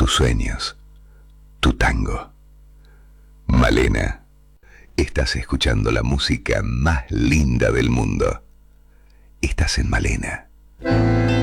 tus sueños, tu tango. Malena, estás escuchando la música más linda del mundo. Estás en Malena.